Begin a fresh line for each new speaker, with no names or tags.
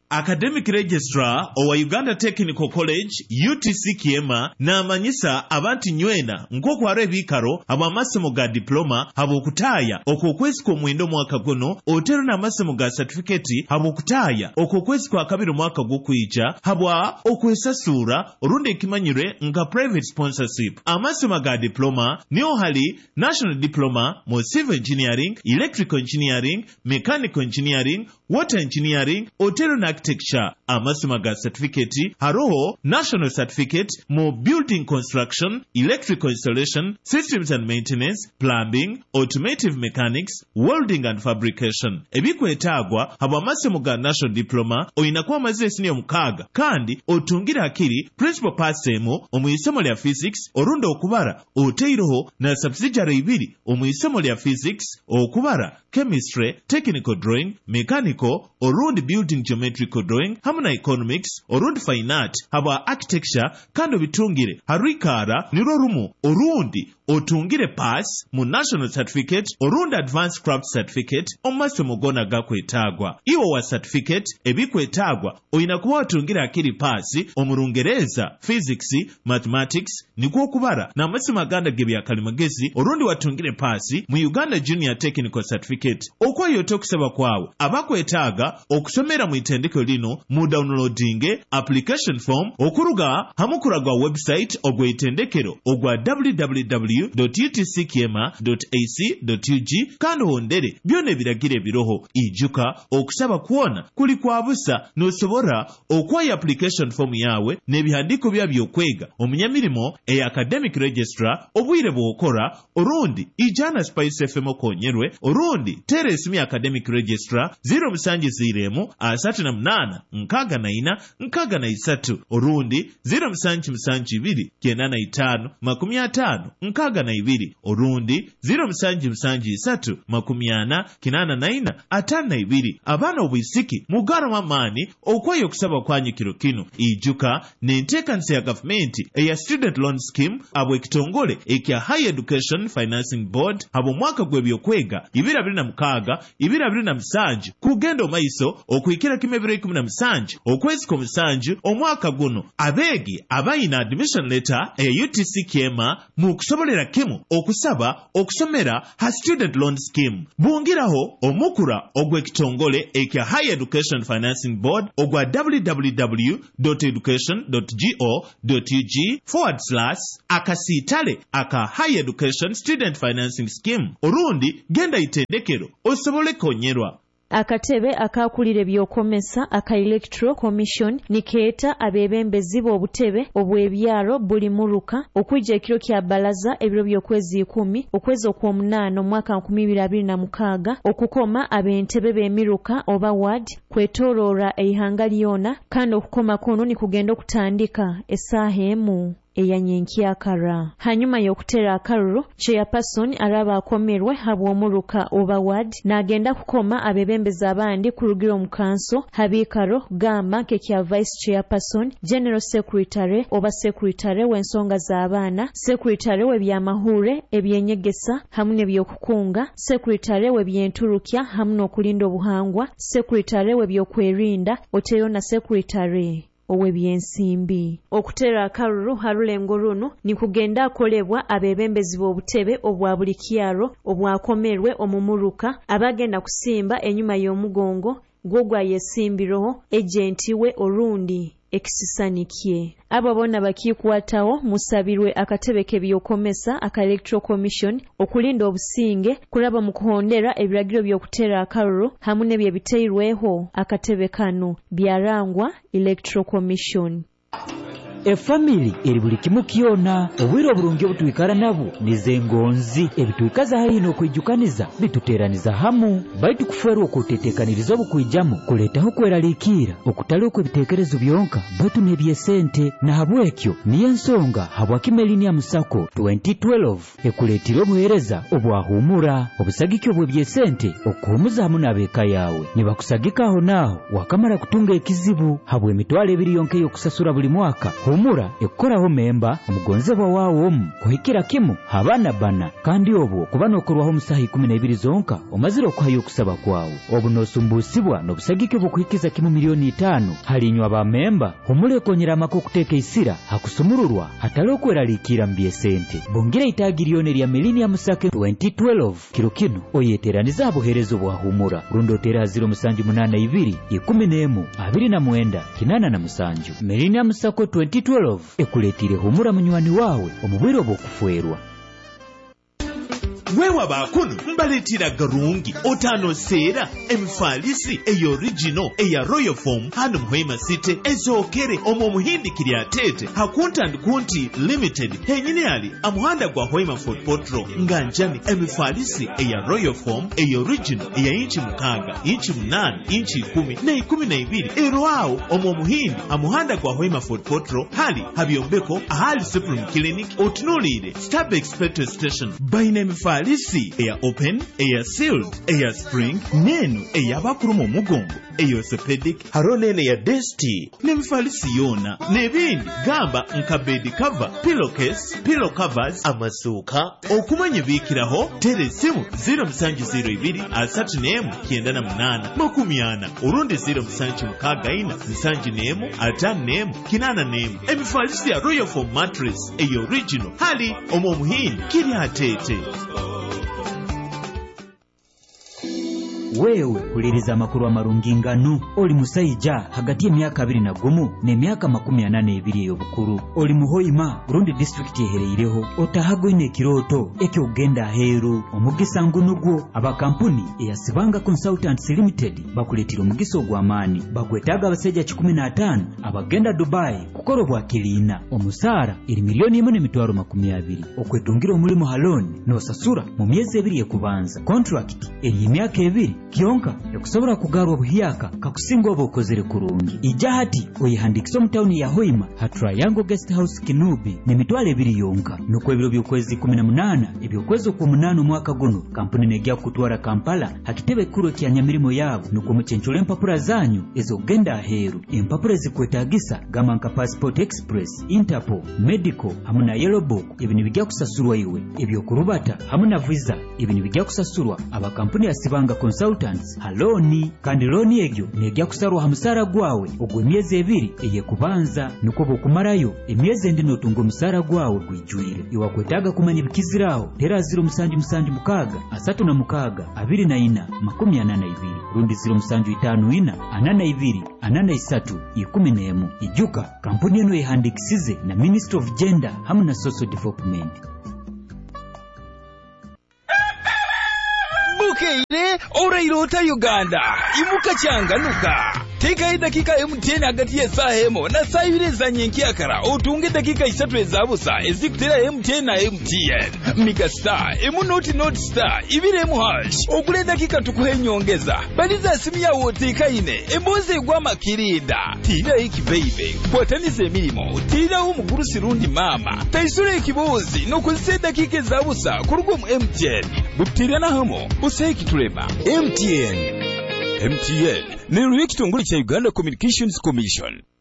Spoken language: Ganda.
Academic Registrar owa Uganda Technical College UTC Kiema n'amanyisa abantu nywena nk'okwara ebikaro ab'amasomo ga diploma habw'okutaaya okw'okwezi kw'omwenda mwaka guno otero n'amasomo ga certificate habw'okutaaya okw'okwezi kwa kabiri mwaka gw'okwija habwa okwesasuura orundi ekimanyire nga private sponsorship. Amasomo ga diploma niyo hali National Diploma mu Civil Engineering, Electrical Engineering, Mechanical Engineering, Water Engineering, Otero na Architecture. Amasomo ga certificate haroho National Certificate mu Building Construction, Electrical Installation, Systems and Maintenance, Plumbing, Automotive Mechanics, Welding and Fabrication. Ebikwetagwa habwa amasomo ga National Diploma oyinakuwa amaze senior mukaaga kandi otungira akiri principal pass temo omuisomo lya physics orundo okubara oteiroho na subsidiary ibiri omuisomo lya physics okubara chemistry, technical drawing, mechanical orundi building geometrical drawing hamuna economics orundi fine art habwa architecture kandi obitungire harikara niro rumu orundi otungire pass mu National Certificate orundi Advanced Craft Certificate omumasomo gona gakwetagwa. Iwo wa certificate ebikwetagwa oyinakuwa otungira akiri pass omurungereza physics, mathematics nikwo okubara n'amasomo aganda gebyakalima-gezi orundi watungire pass mu Uganda Junior Technical Certificate. Okwayote okusaba kwawe abakwetaaga okusomera mu itendeko lino mu downloading application form okuruga hamukuragwa website ogwa itendekero ogwa www.utckiema.ac.ug kandi hondere byone biragire biroho ijuka okusaba kuona kuli kwa busa nosobora okwaya application form yawe n'ebihandiko byabyo kwega omunyamirimo academic registrar obwire bwokora orundi ijana Spice FM okonyerwe orundi teresimi academic registrar 0 asatu na mnana nkaga na ina nkaga na isatu orundi 0 kenana itano makumi atano nkaga na ibiri orundi 0 isatu makumiana kinana na ina atano na ibiri. Abana obwisiki mugara mamani okwayo kusaba kwanyu kiro kino ijuka nentekansi ya government eya student loan scheme abwe kitongole ekya Higher Education Financing Board abo mwaka gwebyokwega 2026 kugendo maiso okwikira kimevere 17 okwezi kwa musanju omwaka guno abegi abayina admission letter eya UTC Kiema mu kusobolera kimu okusaba okusomera ha student loan scheme bungiraho omukura ogwe kitongole ekya Higher Education Financing Board ogwa www.education.go.ug/akasitale aka Higher Education Student Financing Scheme orundi genda itendekero osobole konyerwa.
Akatebe akakulire byokomesa aka Electoral Commission nikeeta abebembezi b'obutebe obw'ebyalo buli muruka okwijja ekiro kya balaza ebiro by'okwezi 10 okwezi okw'omunana omwaka 2026 okukoma ab'entebe b'emiruka oba ward kwetooloora eihanga lyona kandi okukoma kuno ni kugenda okutandika essaaha emu eyanyenkyakara. Hanyuma y'okutera akaruro chairperson araba akomerwe habw'omuruka oba ward n'agenda kukoma abebembezi abandi ku rugiro mu kanso habikaro gamba kekya vice chairperson, general secretary oba secretary w'ensonga z'abaana, secretary w'ebyamahure ebyenyegesa hamu n'ebyokukunga, secretary w'ebyenturukya hamu n'okulinda obuhangwa, secretary w'ebyokwerinda oteyo na secretary ow'ebyensimbi. Okutera akaruru harulengo runo ni kugenda akolebwa abebembezi b'obutebe obwa buli kyalo obwakomerwe omumuruka abagenda kusimba enyuma y'omugongo gwogwa yesimbiroho ejenti we orundi ekisisanikye. Abo bonna bakikwatawo musabirwe akatebe k'ebyokomesa aka Electoral Commission okulinda obusinge kulaba mu kuhondera ebiragiro by'okutera akaruru hamu n'ebyebiteirweho akatebe kano byarangwa Electoral Commission.
Efamily eri buli kimu kyona obwire obulungi obutwikara nabo nizengonzi ebitwikaza harino okwijukaniza bituteraniza hamu baitu kuferwa okutetekaniriza obukwijamu kuletaho kweraliikira okutali okwebitekerezo byonka baitu nebyesente na habwekyo niyo ensonga habwakimelini ya musako 2012 ekuletira obuhereza obwahumura obusagiki obwebyesente okuhumuza hamu n'abeeka yawe nibakusagika aho naho wakamara kutunga ekizibu habwe emitwalo ebiri yonka y'okusasura buli mwaka humura ekoraho memba omugonzebwa waawo omu kuhikira kimu abana bana kandi obwo kuba nokorwaho musaha 12 zonka omazire okuhayo okusaba kwawo obu nosumbusibwa n'obusagike bw'okuhikiza kimu miliyoni 5 halinywa ba memba humura ekonyera amaka okuteeka isira hakusumururwa hatali okweraliikira mu byesente bongera itaagi lyone lya Millennium Sacco 2012 kiro kino oyeteraniza obuherezo bwa humura rundotera 078 11 29 87 Millennium Sacco 2012 ekuletire humura munywani wawe omubwire obw'okufwerwa.
wewa bakunu mbaletira garungi otano sera emfalisi original eya Royal Form hano Muhima City ezokere omu muhindi kiryatete hakunta kunti limited henyine ali amuhanda gwa Hoima Fort Potro nganjani emfalisi eya Royal Form original eya inchi 6 inchi 8 inchi 10 na 12 erwao omu muhindi amuhanda gwa Hoima Fort Potro hali habyombeko ahali Supreme Clinic otunulire Starbex petrol station baina emfalisi eya open, eya sealed, eya spring, nenu eya bakuru mu mugongo, eya orthopedic, haronene ya desti, nemfalisi yona, nebindi gamba nkabedi cover, pillowcase, pillow covers, amasuka, okumanye bikiraho, teresimu 0702 asatu nemu kiendana munana, makumiana, urundi 0764 nsanji nemu, atanu nemu, kinana nemu, emifalisi ya Royal Form mattress, eya original, hali omuhini kiri atete.
Wewe huliriza amakuru amarungingano oli musayija hagati y'emyaka 21 n'emyaka 82 ey'obukuru oli muhoima Burundi district ehereireho otahagoine ekiroto ekyogenda aheru omugisa ngunugwo abakampuni eyasibanga Consultants Limited bakuletira omugisa ogw'amaani bagwetaaga abaseja 15 abagenda Dubai kukora obwakiliina omusaara eri miliyoni 1.20 okwetungira omulimu haloni n'osasura mu myezi 2 ekubanza contract eri emyaka 2 kionka yakusobora kugarwa obuhiyaka kakusinga obukozere kurungi ijahati oyihandikisa mu town ya Hoima ha Triangle Guest House Kinubi n'emitwalo 2 yonka nuko ebiro by'okwezi 18 ebyokwezi ku8 mwaka guno kampuni negya kutwara Kampala hakitebe kuro kya nyamirimo yabo nuko muchenchole empapura zanyu ezogenda aheru empapura zikwetagisa gamanka Passport Express Interpol Medical hamuna Yellow Book ibini bijya kusasurwa iwe ebyo kurubata hamuna visa ibini bijya kusasurwa abakampuni asibanga Consultants haloni kandi loni egyo negya kusarwa hamusara gwawe ogwemyezi 2 eyekubanza nuko bokumarayo emyezi ndi notungo musara gwawe gwijwire iwakwetaga kumanya bikiziraho tera 0776 asatu na mukaga 24 82 rundi 0754 82 83 11 ijuka kampuni eno ehandikisize na Ministry of Gender hamuna Social Development.
Bukeire orairota Uganda imuka changanuka teka dakika MTN hagati ya saa hemo na saa ibiri za nyenkiakara otunge dakika 3 ezabusa ezikutera MTN na MTN Megastar not star ibire mu hash okule dakika tukuhe nyongeza baliza simu ya woteka ine emboze gwa makirinda tira iki baby kwatanize emirimo tira umugurusi rundi mama taisure ikibozi no kuzise dakika ezabusa kurugo mu MTN butira na hamo useki turema MTN ni ekitongole kya Uganda Communications Commission.